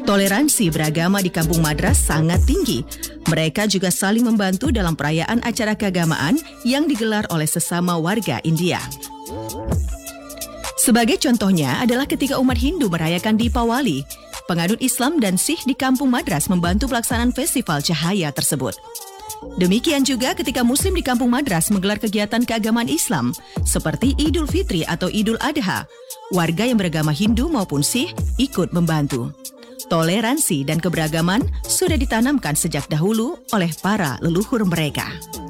Toleransi beragama di Kampung Madras sangat tinggi. Mereka juga saling membantu dalam perayaan acara keagamaan yang digelar oleh sesama warga India. Sebagai contohnya adalah ketika umat Hindu merayakan Deepawali, penganut Islam dan Sikh di Kampung Madras membantu pelaksanaan festival cahaya tersebut. Demikian juga ketika Muslim di Kampung Madras menggelar kegiatan keagamaan Islam seperti Idul Fitri atau Idul Adha, warga yang beragama Hindu maupun Sikh ikut membantu. Toleransi dan keberagaman sudah ditanamkan sejak dahulu oleh para leluhur mereka.